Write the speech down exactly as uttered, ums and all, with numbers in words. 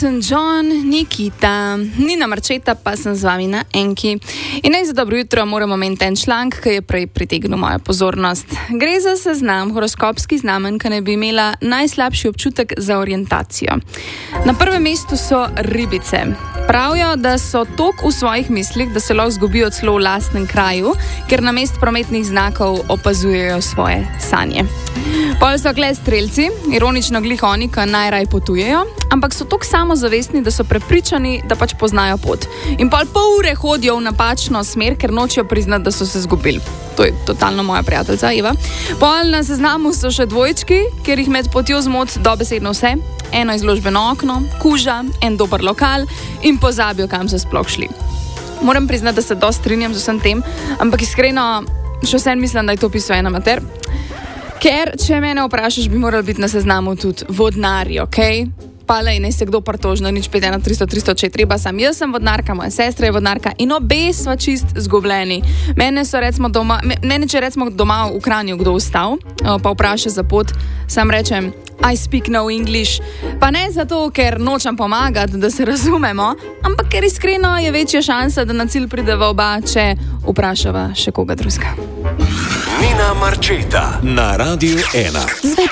Elton John, Nikita, Nina Marčeta, pa sem z vami na Enki. In naj za dobro jutro moramo omeniti en članek, ki je prej pritegnil mojo pozornost. Gre za seznam horoskopskih znamenj, ki naj bi imela najslabši občutek za orientacijo. Na prvem mestu so ribice. Pravijo, da so toliko v svojih mislih, da se lahko zgubijo celo v lastnem kraju, ker namesto prometnih znakov opazujejo svoje sanje. Pol so kle strelci, ironično glih oni, ki najraj potujejo, ampak so toliko samozavestni, da so prepričani, da pač poznajo pot. In pol pol ure hodijo v napačno smer, ker nočejo priznati, da so se zgubili. To je totalno moja prijateljica, Eva. Pol na seznamu so še dvojčki, ker jih med potjo zmot dobesedno vse. Eno izložbeno okno, kuža, en dober lokal in pozabijo, kam so sploh šli. Moram priznati, da se dosti strinjam z vsem tem, ampak iskreno še vsem mislim, da je to pisal en amater. Ker, če mene vprašaš, bi morali biti na seznamu tudi vodnari, okej? Okay? Pa lej, ne se kdo pritožno, nič pet ena tristo tristo, če je treba, sam jaz sem vodnarka, moja sestra je vodnarka in obe sva čist zgubljeni. Mene so recimo doma, mene če recimo doma v Kranju kdo vstal, pa vpraša za pot, sam rečem, I speak no English. Pa ne zato, ker nočem pomagati, da se razumemo, ampak ker iskreno je večja šansa, da na cilj prideva oba, če vprašava še koga drugega. Nina Marčeta na Radiu ena.